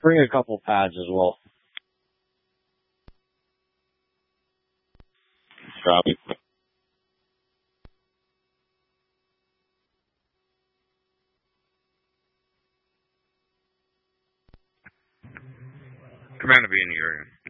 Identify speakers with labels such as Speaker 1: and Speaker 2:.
Speaker 1: Bring a couple pads as well.
Speaker 2: Copy. Command to be in the area.